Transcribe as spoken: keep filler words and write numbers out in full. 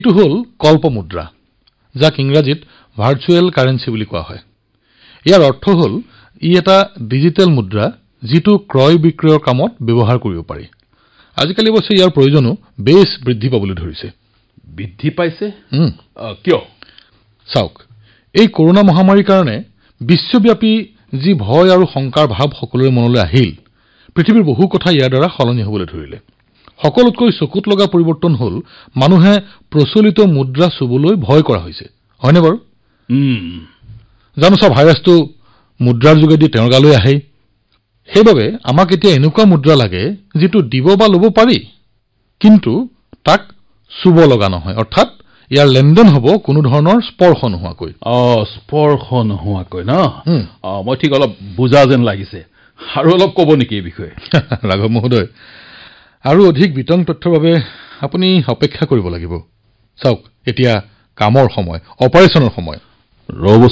এইটো হ'ল কল্প মুদ্ৰা, যাক ইংৰাজীত ভাৰ্চুৱেল কাৰেন্সি বুলি কোৱা হয়। ইয়াৰ অৰ্থ হ'ল ই এটা ডিজিটেল মুদ্ৰা যিটো ক্ৰয় বিক্ৰয়ৰ কামত ব্যৱহাৰ কৰিব পাৰি। আজিকালি অৱশ্যে ইয়াৰ প্ৰয়োজনো বেছ বৃদ্ধি পাবলৈ ধৰিছে। বৃদ্ধি পাইছে কিয়? চাওক, এই কৰোনা মহামাৰীৰ কাৰণে বিশ্বব্যাপী যি ভয় আৰু শংকাৰ ভাৱ সকলোৰে মনলৈ আহিল, পৃথিৱীৰ বহু কথা ইয়াৰ দ্বাৰা সলনি হ'বলৈ ধৰিলে। সকলোতকৈ চকুত লগা পৰিৱৰ্তন হ'ল মানুহে প্ৰচলিত মুদ্ৰা চুবলৈ ভয় কৰা হৈছে, হয়নে বাৰু? জানো চা ভাইৰাছটো মুদ্ৰাৰ যোগেদি তেওঁৰ গালৈ আহে। সেইবাবে আমাক এতিয়া এনেকুৱা মুদ্ৰা লাগে যিটো দিব বা ল'ব পাৰি, কিন্তু তাক চুব লগা নহয়, অৰ্থাৎ ইয়াৰ লেনদেন হ'ব কোনো ধৰণৰ স্পৰ্শ নোহোৱাকৈ। অ স্পৰ্শ নোহোৱাকৈ ন? মই ঠিক অলপ বুজা যেন লাগিছে। আৰু অলপ ক'ব নেকি এই বিষয়ে? ৰাঘৱ মহোদয়, আৰু অধিক বিতং তথ্যৰ বাবে আপুনি অপেক্ষা কৰিব লাগিব। চাওক, এতিয়া কামৰ সময়, অপাৰেশ্যনৰ সময়। ৰ'ব